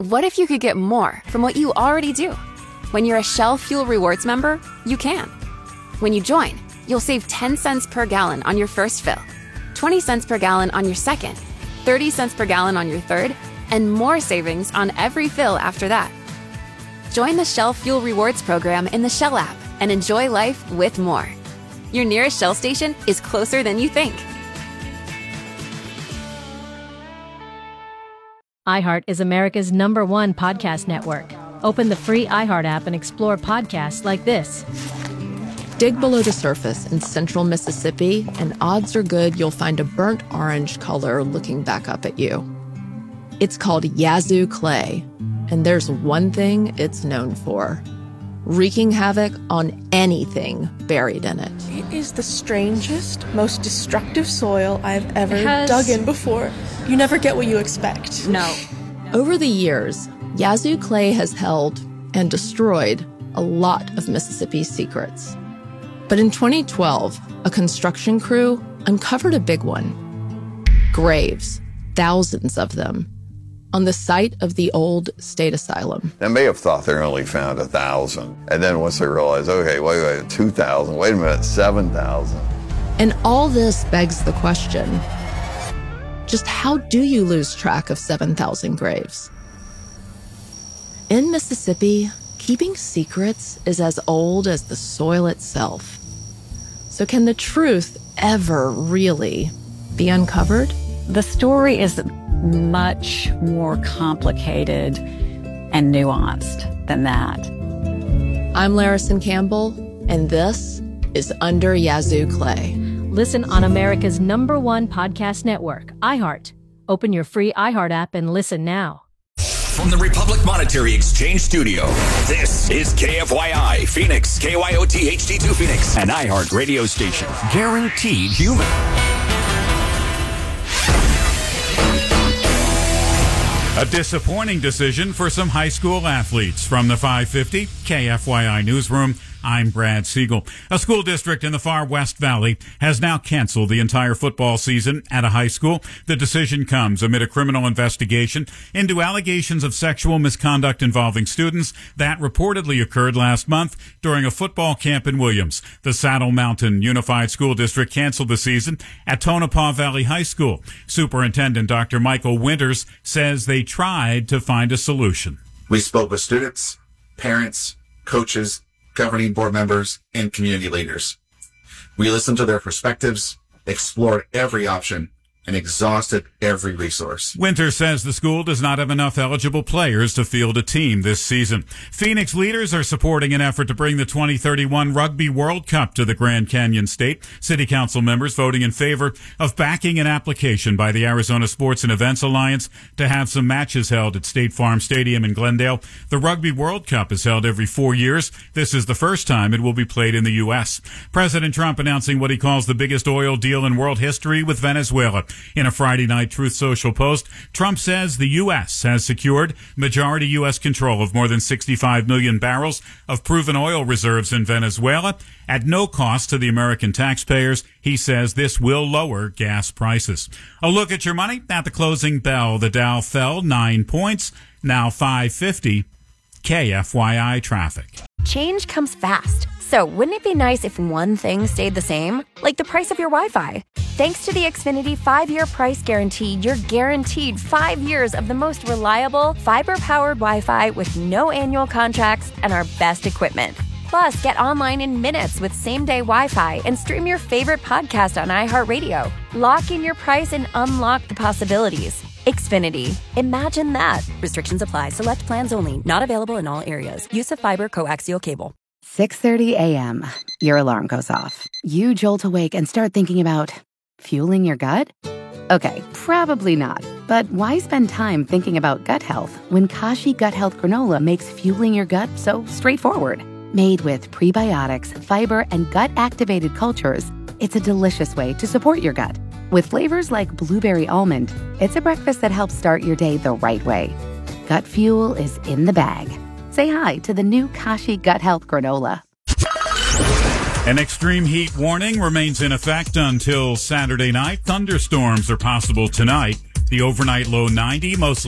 What if you could get more from what you already do? When you're a Shell Fuel Rewards member, you can. When you join, you'll save 10 cents per gallon on your first fill, 20 cents per gallon on your second, 30 cents per gallon on your third, and more savings on every fill after that. Join the Shell Fuel Rewards program in the Shell app and enjoy life with more. Your nearest Shell station is closer than you think. iHeart is America's #1 podcast network. Open the free iHeart app and explore podcasts like this. Dig below the surface in central Mississippi, and odds are good you'll find a burnt orange color looking back up at you. It's called Yazoo clay, and there's one thing it's known for: wreaking havoc on anything buried in it. It is the strangest, most destructive soil I've ever dug in before. You never get what you expect. No. Over the years, Yazoo clay has held and destroyed a lot of Mississippi's secrets. But in 2012, a construction crew uncovered a big one. Graves, thousands of them, on the site of the old state asylum. They may have thought they only found 1,000. And then once they realized, okay, wait, 2,000, wait a minute, 7,000. And all this begs the question, just how do you lose track of 7,000 graves? In Mississippi, keeping secrets is as old as the soil itself. So can the truth ever really be uncovered? The story is much more complicated and nuanced than that. I'm Larison Campbell, and this is Under Yazoo Clay. Listen on America's #1 podcast network, iHeart. Open your free iHeart app and listen now. From the Republic Monetary Exchange Studio, this is KFYI Phoenix, KYOT HD2 Phoenix, an iHeart radio station. Guaranteed human. A disappointing decision for some high school athletes. From the 550 KFYI Newsroom, I'm Brad Siegel. A school district in the far West Valley has now canceled the entire football season at a high school. The decision comes amid a criminal investigation into allegations of sexual misconduct involving students that reportedly occurred last month during a football camp in Williams. The Saddle Mountain Unified School District canceled the season at Tonopah Valley High School. Superintendent Dr. Michael Winters says they tried to find a solution. We spoke with students, parents, coaches, governing board members, and community leaders. We listened to their perspectives, explored every option, and exhausted every resource. Winter says the school does not have enough eligible players to field a team this season. Phoenix leaders are supporting an effort to bring the 2031 Rugby World Cup to the Grand Canyon State. City council members voting in favor of backing an application by the Arizona Sports and Events Alliance to have some matches held at State Farm Stadium in Glendale. The Rugby World Cup is held every 4 years. This is the first time it will be played in the U.S. President Trump announcing what he calls the biggest oil deal in world history with Venezuela. In a Friday night Truth Social post, Trump says the U.S. has secured majority U.S. control of more than 65 million barrels of proven oil reserves in Venezuela at no cost to the American taxpayers. He says this will lower gas prices. A look at your money at the closing bell. The Dow fell 9 points, now 550. KFYI traffic. Change comes fast. So wouldn't it be nice if one thing stayed the same? Like the price of your Wi-Fi. Thanks to the Xfinity 5-year price guarantee, you're guaranteed 5 years of the most reliable, fiber-powered Wi-Fi with no annual contracts and our best equipment. Plus, get online in minutes with same-day Wi-Fi and stream your favorite podcast on iHeartRadio. Lock in your price and unlock the possibilities. Xfinity. Imagine that. Restrictions apply. Select plans only. Not available in all areas. Use of fiber coaxial cable. 6:30 a.m. Your alarm goes off. You jolt awake and start thinking about fueling your gut? Okay, probably not. But why spend time thinking about gut health when Kashi Gut Health Granola makes fueling your gut so straightforward? Made with prebiotics, fiber, and gut-activated cultures, it's a delicious way to support your gut. With flavors like blueberry almond, it's a breakfast that helps start your day the right way. Gut fuel is in the bag. Say hi to the new Kashi Gut Health Granola. An extreme heat warning remains in effect until Saturday night. Thunderstorms are possible tonight. The overnight low 90, mostly